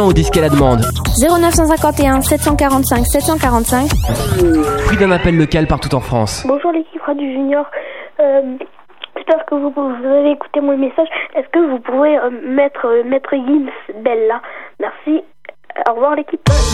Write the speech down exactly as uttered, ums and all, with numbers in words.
Au disque à la demande. zéro neuf cent cinquante et un sept cent quarante-cinq sept cent quarante-cinq. Prix d'un appel local partout en France. Bonjour l'équipe Radio Junior. Euh, J'espère que vous, vous avez écouté mon message. Est-ce que vous pouvez euh, mettre, euh, mettre Gims Bella? Merci. Au revoir l'équipe.